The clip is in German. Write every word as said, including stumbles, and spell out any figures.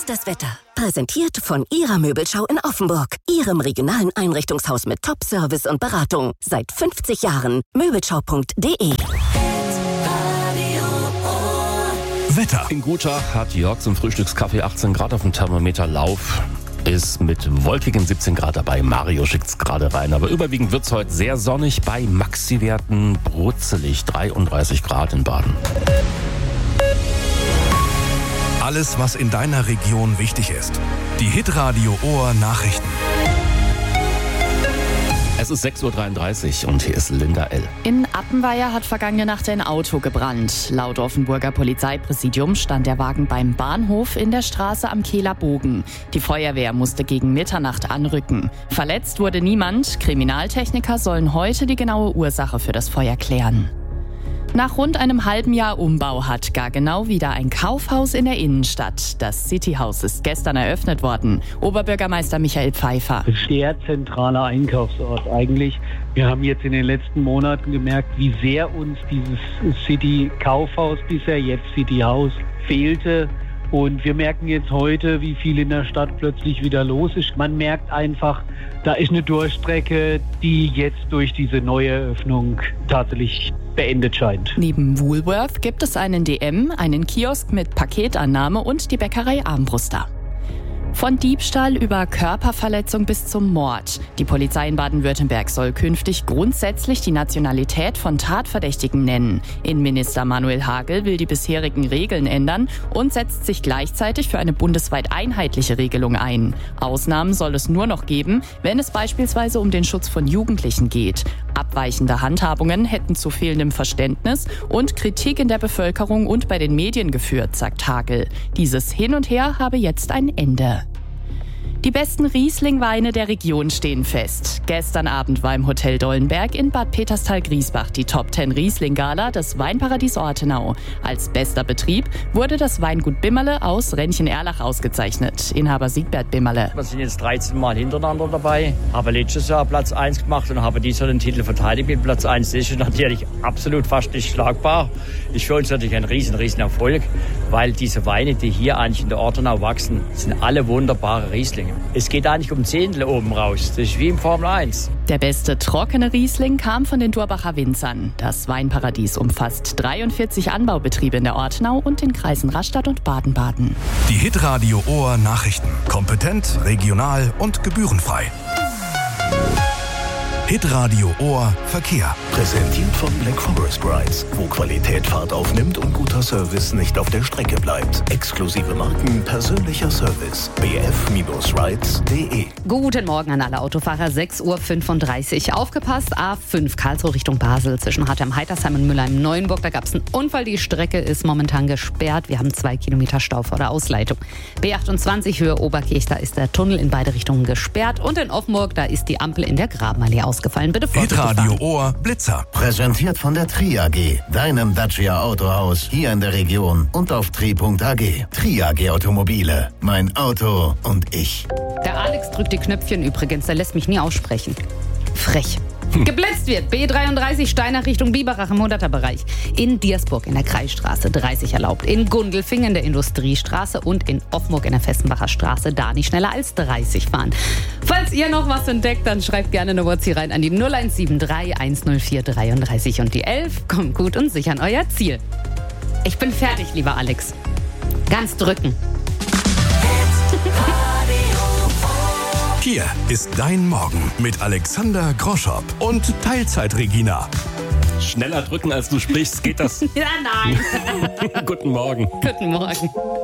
ist das Wetter. Präsentiert von Ihrer Möbelschau in Offenburg. Ihrem regionalen Einrichtungshaus mit Top-Service und Beratung. Seit fünfzig Jahren. Möbelschau punkt de. Wetter. In Gutach hat Jörg zum Frühstückskaffee achtzehn Grad auf dem Thermometer. Lauf ist mit wolkigen siebzehn Grad dabei. Mario schickt's gerade rein. Aber überwiegend wird's heute sehr sonnig. Bei Maxi-Werten brutzelig. dreiunddreißig Grad in Baden. Alles, was in deiner Region wichtig ist. Die Hitradio Ohr Nachrichten. Es ist sechs Uhr dreiunddreißig und hier ist Linda L. In Appenweier hat vergangene Nacht ein Auto gebrannt. Laut Offenburger Polizeipräsidium stand der Wagen beim Bahnhof in der Straße am Kehler Bogen. Die Feuerwehr musste gegen Mitternacht anrücken. Verletzt wurde niemand. Kriminaltechniker sollen heute die genaue Ursache für das Feuer klären. Nach rund einem halben Jahr Umbau hat gar genau wieder ein Kaufhaus in der Innenstadt. Das Cityhaus ist gestern eröffnet worden. Oberbürgermeister Michael Pfeiffer. Sehr zentraler Einkaufsort eigentlich. Wir haben jetzt in den letzten Monaten gemerkt, wie sehr uns dieses City-Kaufhaus, bisher jetzt Cityhaus, fehlte. Und wir merken jetzt heute, wie viel in der Stadt plötzlich wieder los ist. Man merkt einfach, da ist eine Durchstrecke, die jetzt durch diese neue Eröffnung tatsächlich beendet scheint. Neben Woolworth gibt es einen D M, einen Kiosk mit Paketannahme und die Bäckerei Armbruster. Von Diebstahl über Körperverletzung bis zum Mord. Die Polizei in Baden-Württemberg soll künftig grundsätzlich die Nationalität von Tatverdächtigen nennen. Innenminister Manuel Hagel will die bisherigen Regeln ändern und setzt sich gleichzeitig für eine bundesweit einheitliche Regelung ein. Ausnahmen soll es nur noch geben, wenn es beispielsweise um den Schutz von Jugendlichen geht. Abweichende Handhabungen hätten zu fehlendem Verständnis und Kritik in der Bevölkerung und bei den Medien geführt, sagt Hagel. Dieses Hin und Her habe jetzt ein Ende. Die besten Riesling-Weine der Region stehen fest. Gestern Abend war im Hotel Dollenberg in Bad Peterstal-Griesbach die Top zehn Riesling-Gala des Weinparadies Ortenau. Als bester Betrieb wurde das Weingut Bimmerle aus Rennchen-Erlach ausgezeichnet. Inhaber Siegbert Bimmerle. Wir sind jetzt dreizehn Mal hintereinander dabei, habe letztes Jahr Platz eins gemacht und habe dieses Jahr den Titel verteidigt mit Platz eins. Das ist natürlich absolut fast nicht schlagbar. Ist für uns natürlich ein riesen, riesen Erfolg, weil diese Weine, die hier eigentlich in der Ortenau wachsen, sind alle wunderbare Rieslinge. Es geht eigentlich um Zehntel oben raus. Das ist wie im Formel eins. Der beste trockene Riesling kam von den Durbacher Winzern. Das Weinparadies umfasst dreiundvierzig Anbaubetriebe in der Ortenau und den Kreisen Rastatt und Baden-Baden. Die Hitradio Ohr Nachrichten. Kompetent, regional und gebührenfrei. Hitradio Ohr Verkehr. Präsentiert von Black Forest Brides, wo Qualität Fahrt aufnimmt und guter Service nicht auf der Strecke bleibt. Exklusive Marken, persönlicher Service. b f rides punkt de. Guten Morgen an alle Autofahrer. sechs Uhr fünfunddreißig. Aufgepasst, A fünf Karlsruhe Richtung Basel zwischen Hartheim-Heitersheim und Mülheim-Neuenburg. Da gab es einen Unfall. Die Strecke ist momentan gesperrt. Wir haben zwei Kilometer Stau vor der Ausleitung. B achtundzwanzig Höhe Oberkirch, da ist der Tunnel in beide Richtungen gesperrt. Und in Offenburg, da ist die Ampel in der Grabenallee ausgefallen. Bitte vorsichtig fahren. Hitradio Ohr Blitzer. Präsentiert von der Tri A G, deinem Dacia Autohaus hier in der Region und auf tri punkt a g. Tri A G Automobile, mein Auto und ich. Der Alex drückt die Knöpfchen übrigens, der lässt mich nie aussprechen. Frech. Geblitzt wird B dreiunddreißig Steinach Richtung Biberach im hunderter Bereich. In Diersburg in der Kreisstraße dreißig erlaubt. In Gundelfingen in der Industriestraße und in Offenburg in der Fessenbacher Straße da nicht schneller als dreißig fahren. Falls ihr noch was entdeckt, dann schreibt gerne eine WhatsApp rein an die null eins sieben drei eins null vier dreiunddreißig und die elf. Kommt gut und sicher an euer Ziel. Ich bin fertig, lieber Alex. Ganz drücken. Hier ist dein Morgen mit Alexander Groschop und Teilzeit-Regina. Schneller drücken, als du sprichst, geht das? Ja, nein. Guten Morgen. Guten Morgen.